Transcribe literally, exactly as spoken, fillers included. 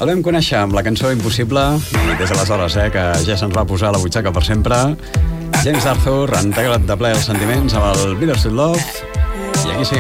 El vam conèixer amb la cançó Impossible i des d'aleshores, eh, que ja se'ns va posar a la butxaca per sempre. James Arthur, integrat de ple els sentiments amb el Bittersweet Love. I aquí seguim